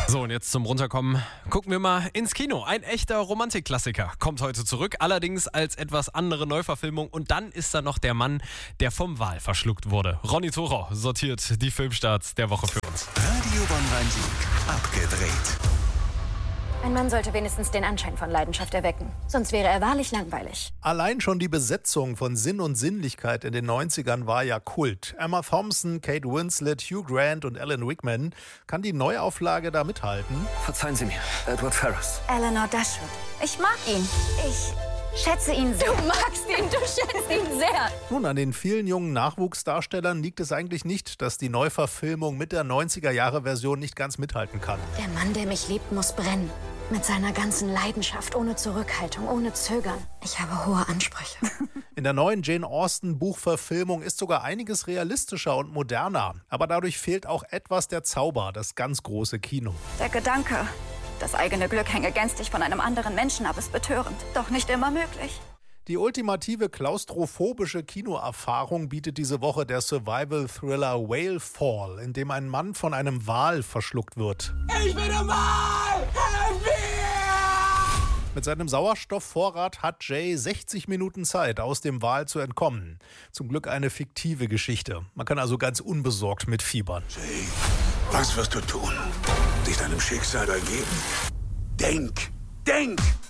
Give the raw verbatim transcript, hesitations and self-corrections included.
So, und jetzt zum Runterkommen. Gucken wir mal ins Kino. Ein echter Romantikklassiker kommt heute zurück, allerdings als etwas andere Neuverfilmung. Und dann ist da noch der Mann, der vom Wal verschluckt wurde. Ronny Thorau sortiert die Filmstarts der Woche für uns. Radio Bonn-Rhein-Sieg. Abgedreht. Ein Mann sollte wenigstens den Anschein von Leidenschaft erwecken. Sonst wäre er wahrlich langweilig. Allein schon die Besetzung von Sinn und Sinnlichkeit in den neunzigern war ja Kult. Emma Thompson, Kate Winslet, Hugh Grant und Alan Rickman. Kann die Neuauflage da mithalten? Verzeihen Sie mir, Edward Ferrars. Eleanor Dashwood. Ich mag ihn. Ich schätze ihn sehr. Du magst ihn, du schätzt ihn sehr. Nun, an den vielen jungen Nachwuchsdarstellern liegt es eigentlich nicht, dass die Neuverfilmung mit der neunziger-Jahre-Version nicht ganz mithalten kann. Der Mann, der mich liebt, muss brennen. Mit seiner ganzen Leidenschaft, ohne Zurückhaltung, ohne Zögern. Ich habe hohe Ansprüche. In der neuen Jane Austen-Buchverfilmung ist sogar einiges realistischer und moderner. Aber dadurch fehlt auch etwas der Zauber, das ganz große Kino. Der Gedanke, das eigene Glück hänge gänzlich von einem anderen Menschen ab, ist betörend. Doch nicht immer möglich. Die ultimative klaustrophobische Kinoerfahrung bietet diese Woche der Survival-Thriller Whale Fall, in dem ein Mann von einem Wal verschluckt wird. Ich bin ein Wal! Helf mir! Mit seinem Sauerstoffvorrat hat Jay sechzig Minuten Zeit, aus dem Wal zu entkommen. Zum Glück eine fiktive Geschichte. Man kann also ganz unbesorgt mitfiebern. Jay, was wirst du tun? Dich deinem Schicksal ergeben? Denk! Denk!